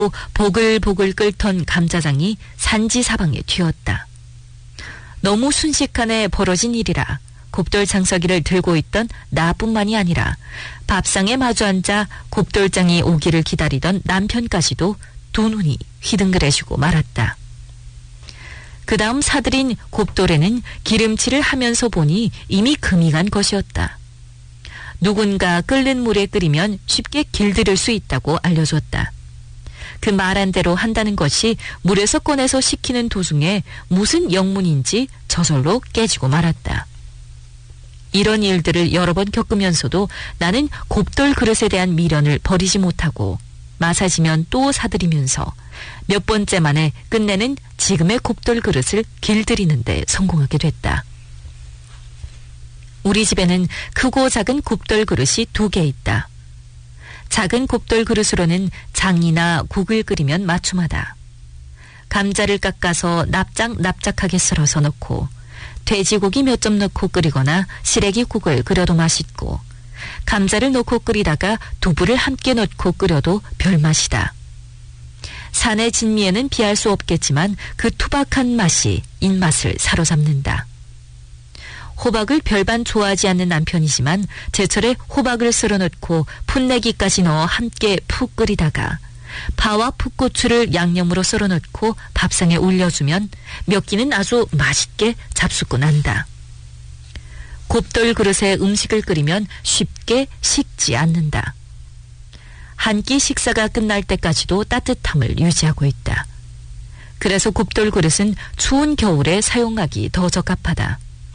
보글보글 끓던 감자장이 산지사방에 튀었다. 너무 순식간에 벌어진 일이라 곱돌장서기를 들고 있던 나뿐만이 아니라 밥상에 마주 앉아 곱돌장이 오기를 기다리던 남편까지도 두 눈이 휘둥그레지고 말았다. 그 다음 사들인 곱돌에는 기름칠을 하면서 보니 이미 금이 간 것이었다. 누군가 끓는 물에 끓이면 쉽게 길들일 수 있다고 알려줬다. 그 말한 대로 한다는 것이 물에서 꺼내서 식히는 도중에 무슨 영문인지 저절로 깨지고 말았다. 이런 일들을 여러 번 겪으면서도 나는 곱돌 그릇에 대한 미련을 버리지 못하고 마사지면 또 사들이면서 몇 번째 만에 끝내는 지금의 곱돌 그릇을 길들이는 데 성공하게 됐다. 우리 집에는 크고 작은 곱돌 그릇이 2개 있다. 작은 곱돌 그릇으로는 장이나 국을 끓이면 맞춤하다. 감자를 깎아서 납작하게 썰어서 넣고 돼지고기 몇 점 넣고 끓이거나 시래기 국을 끓여도 맛있고 감자를 넣고 끓이다가 두부를 함께 넣고 끓여도 별맛이다. 산의 진미에는 비할 수 없겠지만 그 투박한 맛이 입맛을 사로잡는다. 호박을 별반 좋아하지 않는 남편이지만 제철에 호박을 썰어 넣고 풋내기까지 넣어 함께 푹 끓이다가 파와 풋고추를 양념으로 썰어 넣고 밥상에 올려주면 몇 끼는 아주 맛있게 잡숫고 난다. 곱돌 그릇에 음식을 끓이면 쉽게 식지 않는다. 한 끼 식사가 끝날 때까지도 따뜻함을 유지하고 있다. 그래서 곱돌 그릇은 추운 겨울에 사용하기 더 적합하다.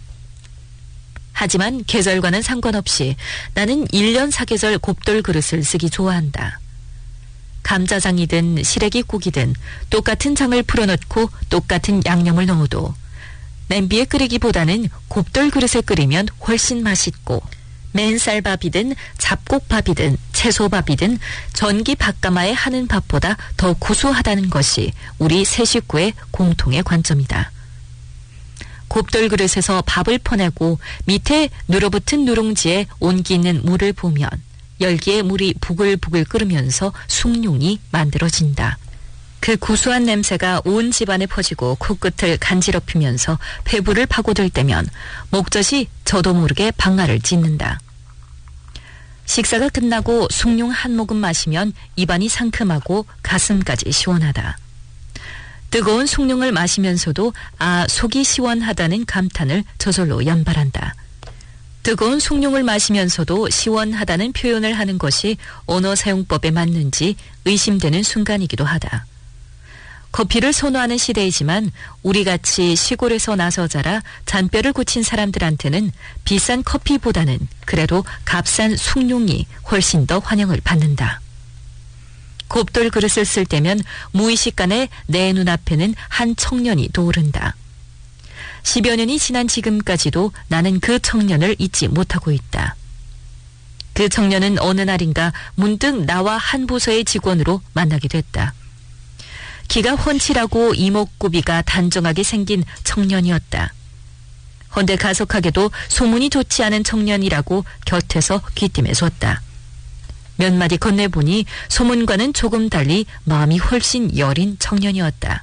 하지만 계절과는 상관없이 나는 1년 사계절 곱돌 그릇을 쓰기 좋아한다. 감자장이든 시래기국이든 똑같은 장을 풀어넣고 똑같은 양념을 넣어도 냄비에 끓이기보다는 곱돌 그릇에 끓이면 훨씬 맛있고 맨쌀밥이든 잡곡밥이든 채소밥이든 전기 밥가마에 하는 밥보다 더 고소하다는 것이 우리 세 식구의 공통의 관점이다. 곱돌 그릇에서 밥을 퍼내고 밑에 눌어붙은 누룽지에 온기 있는 물을 부으면 열기에 물이 부글부글 끓으면서 숭늉이 만들어진다. 그 구수한 냄새가 온 집안에 퍼지고 코끝을 간지럽히면서 폐부를 파고들 때면 목젖이 저도 모르게 방아를 찢는다. 식사가 끝나고 숭늉 한 모금 마시면 입안이 상큼하고 가슴까지 시원하다. 뜨거운 숭늉을 마시면서도 속이 시원하다는 감탄을 저절로 연발한다. 뜨거운 숭늉을 마시면서도 시원하다는 표현을 하는 것이 언어 사용법에 맞는지 의심되는 순간이기도 하다. 커피를 선호하는 시대이지만 우리같이 시골에서 나서 자라 잔뼈를 고친 사람들한테는 비싼 커피보다는 그래도 값싼 숭늉이 훨씬 더 환영을 받는다. 곱돌 그릇을 쓸 때면 무의식간에 내 눈앞에는 한 청년이 떠오른다. 10여 년이 지난 지금까지도 나는 그 청년을 잊지 못하고 있다. 그 청년은 어느 날인가 문득 나와 한 부서의 직원으로 만나게 됐다. 키가 훤칠하고 이목구비가 단정하게 생긴 청년이었다. 헌데 가석하게도 소문이 좋지 않은 청년이라고 곁에서 귀띔해 줬다. 몇 마디 건네보니 소문과는 조금 달리 마음이 훨씬 여린 청년이었다.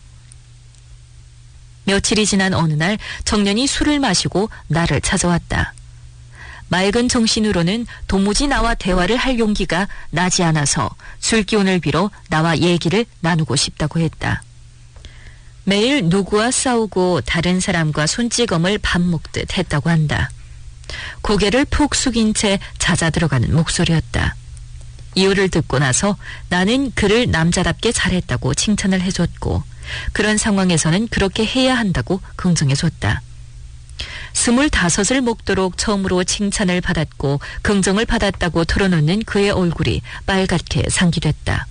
며칠이 지난 어느 날 청년이 술을 마시고 나를 찾아왔다. 맑은 정신으로는 도무지 나와 대화를 할 용기가 나지 않아서 술기운을 빌어 나와 얘기를 나누고 싶다고 했다. 매일 누구와 싸우고 다른 사람과 손찌검을 밥 먹듯 했다고 한다. 고개를 푹 숙인 채 잦아 들어가는 목소리였다. 이유를 듣고 나서 나는 그를 남자답게 잘했다고 칭찬을 해줬고 그런 상황에서는 그렇게 해야 한다고 긍정해줬다. 25을 먹도록 처음으로 칭찬을 받았고 긍정을 받았다고 털어놓는 그의 얼굴이 빨갛게 상기됐다.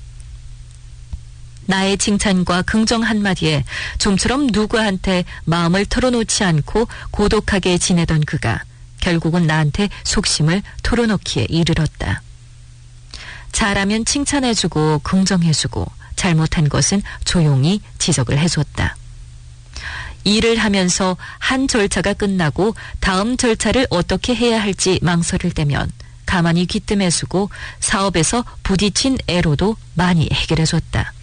나의 칭찬과 긍정 한마디에 좀처럼 누구한테 마음을 털어놓지 않고 고독하게 지내던 그가 결국은 나한테 속심을 털어놓기에 이르렀다. 잘하면 칭찬해주고 긍정해주고 잘못한 것은 조용히 지적을 해줬다. 일을 하면서 한 절차가 끝나고 다음 절차를 어떻게 해야 할지 망설일 때면 가만히 귀뜸해주고 사업에서 부딪힌 애로도 많이 해결해줬다.